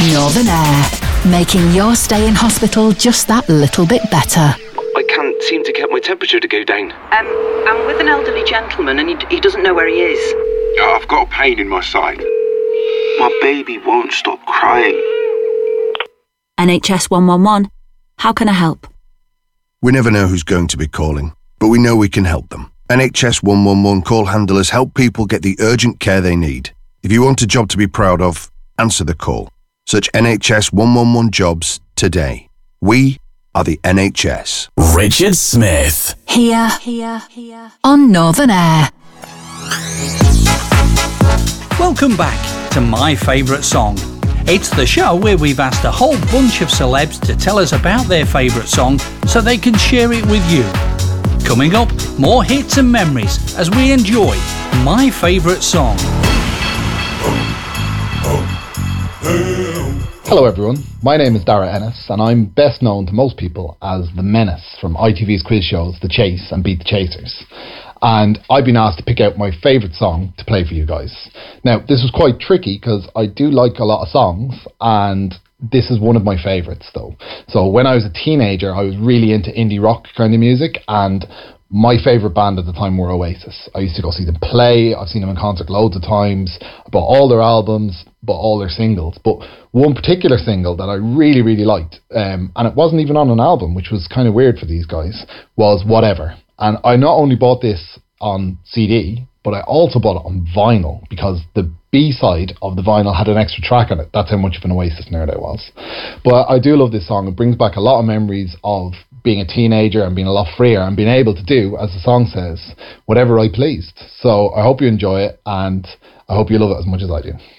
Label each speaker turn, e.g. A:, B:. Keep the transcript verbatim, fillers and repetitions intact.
A: Northern Air, making your stay in hospital just that little bit better.
B: I can't seem to get my temperature to go down.
C: Um, I'm with an elderly gentleman and he, he doesn't know where he is.
D: I've got a pain in my side. My baby won't stop crying.
E: N H S one one one. How can I help?
F: We never know who's going to be calling, but we know we can help them. N H S one one one call handlers help people get the urgent care they need. If you want a job to be proud of, answer the call. Search N H S one one one jobs today. We are the N H S.
G: Richard Smith.
A: Here, here, here. On Northern Air.
H: Welcome back to My Favourite Song. It's the show where we've asked a whole bunch of celebs to tell us about their favourite song so they can share it with you. Coming up, more hits and memories as we enjoy My Favourite Song.
I: Hello everyone, my name is Dara Ennis and I'm best known to most people as The Menace from I T V's quiz shows The Chase and Beat the Chasers. And I've been asked to pick out my favourite song to play for you guys. Now, this was quite tricky because I do like a lot of songs and this is one of my favourites though. So when I was a teenager, I was really into indie rock kind of music, and my favourite band at the time were Oasis. I used to go see them play. I've seen them in concert loads of times. I bought all their albums, bought all their singles. But one particular single that I really, really liked, um, and it wasn't even on an album, which was kind of weird for these guys, was Whatever. And I not only bought this on C D, but I also bought it on vinyl because the B-side of the vinyl had an extra track on it. That's how much of an Oasis nerd I was. But I do love this song. It brings back a lot of memories of being a teenager and being a lot freer and being able to do, as the song says, whatever I pleased. So I hope you enjoy it and I hope you love it as much as I do.